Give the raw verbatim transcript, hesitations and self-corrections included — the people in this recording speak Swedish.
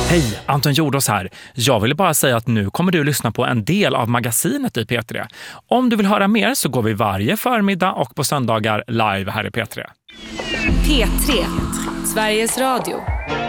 Hej, Anton Jordås här. Jag ville bara säga att nu kommer du lyssna på en del av magasinet i P tre. Om du vill höra mer så går vi varje förmiddag och på söndagar live här i P tre. P tre, Sveriges Radio.